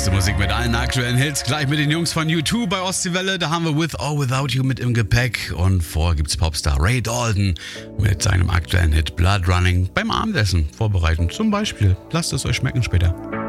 Beste Musik mit allen aktuellen Hits. Gleich mit den Jungs von U2 bei Ostseewelle. Da haben wir With or Without You mit im Gepäck. Und vorher gibt's Popstar Ray Dalton mit seinem aktuellen Hit Blood Running beim Abendessen vorbereiten. Zum Beispiel. Lasst es euch schmecken später.